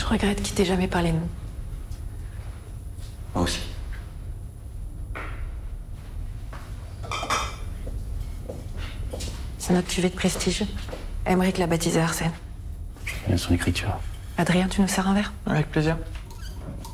regrette qu'il t'ait jamais parlé de nous. Moi aussi. C'est notre cuvée de prestige. Aymeric l'a baptisé Arsène. Je connais son écriture. Adrien, tu nous sers un verre? Avec plaisir.